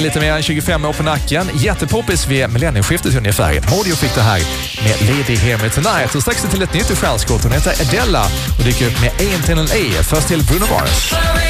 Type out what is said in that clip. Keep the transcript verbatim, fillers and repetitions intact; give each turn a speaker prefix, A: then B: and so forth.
A: Lite mer än tjugofem år på nacken. Jättepoppis vid millennieskiftet ungefär. Modio fick det här med Lady Hear Me Tonight. Och strax till ett nytt stjärnskott. Hon heter Adela och dyker upp med Ain't in an A. Först till Bruno Mars.